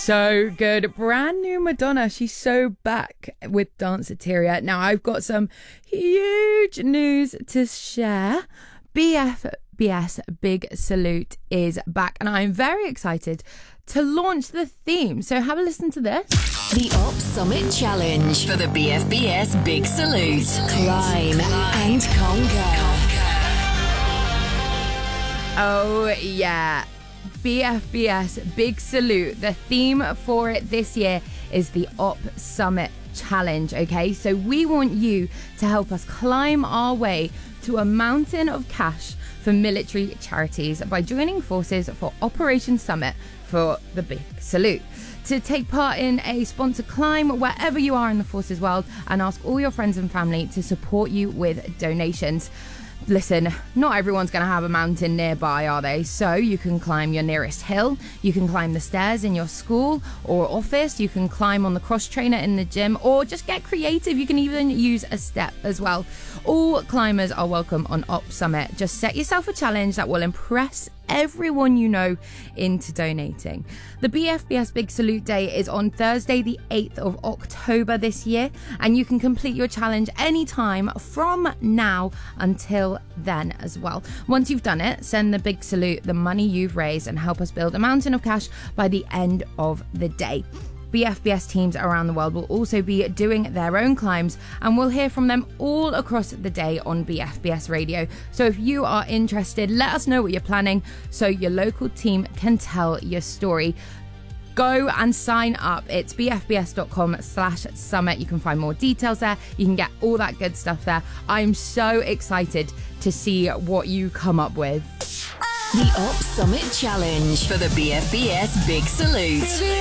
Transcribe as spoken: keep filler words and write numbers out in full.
So good. Brand new Madonna. She's so back with Danceteria. Now, I've got some huge news to share. B F B S Big Salute is back, and I'm very excited to launch the theme. So have a listen to this. The Op Summit Challenge for the B F B S Big Salute. Climb and conquer. Oh, yeah. B F B S Big Salute. The theme for it this year is the Op Summit Challenge, okay? So we want you to help us climb our way to a mountain of cash for military charities by joining forces for Operation Summit for the Big Salute. To take part in a sponsored climb wherever you are in the forces world, and ask all your friends and family to support you with donations. Listen, not everyone's going to have a mountain nearby, are they? So you can climb your nearest hill, you can climb the stairs in your school or office, you can climb on the cross trainer in the gym, or just get creative. You can even use a step as well. All climbers are welcome on Op Summit. Just set yourself a challenge that will impress everyone you know into donating. The B F B S Big Salute Day is on Thursday the eighth of October this year, and you can complete your challenge anytime from now until then as well. Once you've done it, send the Big Salute the money you've raised and help us build a mountain of cash by the end of the day. B F B S teams around the world will also be doing their own climbs, and we'll hear from them all across the day on B F B S Radio. So if you are interested, let us know what you're planning so your local team can tell your story. Go and sign up. It's bfbs.com slash summit. You can find more details there. You can get all that good stuff there. I'm so excited to see what you come up with. The Op Summit Challenge for the B F B S Big Salute.